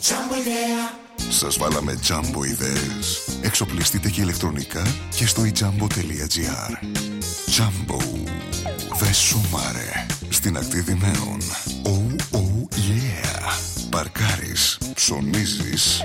Σας βάλαμε Jumbo ιδέες. Εξοπλιστείτε και ηλεκτρονικά και στο ijambo.gr. Jumbo, δε σούμαρε. Στην ακτή Δημαίων. Oh, oh, yeah. Παρκάρεις, ψωνίζεις,